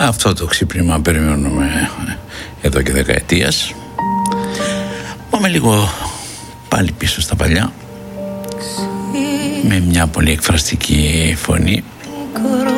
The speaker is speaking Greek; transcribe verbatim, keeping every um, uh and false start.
Αυτό το ξύπνημα περιμένουμε εδώ και δεκαετίας. Πάμε λίγο πάλι πίσω στα παλιά, με μια πολύ εκφραστική φωνή.